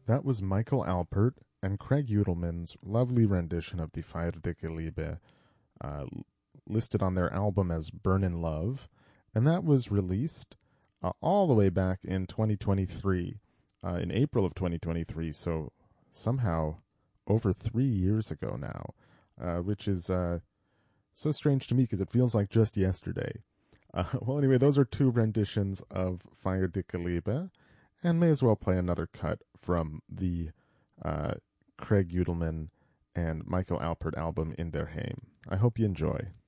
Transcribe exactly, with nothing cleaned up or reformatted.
That was Michael Alpert and Craig Udelman's lovely rendition of the Feierliche Liebe, uh, listed on their album as Burn in Love. And that was released uh, all the way back in twenty twenty-three, uh, in April of twenty twenty-three. So somehow over three years ago now, uh, which is uh, so strange to me because it feels like just yesterday. Uh, well, anyway, those are two renditions of Feierliche Liebe, and may as well play another cut from the uh, Craig Udelman and Michael Alpert album In Der Heim. I hope you enjoy.